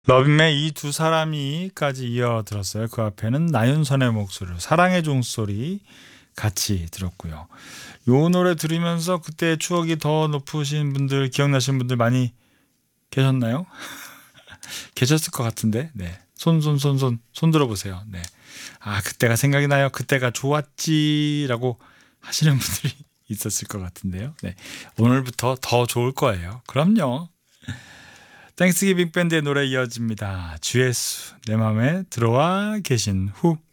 러빙맨 이 두 사람이까지 이어 들었어요. 그 앞에는 나윤선의 목소리로 사랑의 종소리 같이 들었고요. 요 노래 들으면서 그때 추억이 더 높으신 분들, 기억나시는 분들 많이 계셨나요? 계셨을 것 같은데. 네. 손 들어보세요. 네. 아, 그때가 생각이 나요. 그때가 좋았지라고 하시는 분들이 있었을 것 같은데요. 네. 오늘부터 더 좋을 거예요. 그럼요. 땡스기빙 밴드의 노래 이어집니다. 주예수 내 맘에 들어와 계신 후.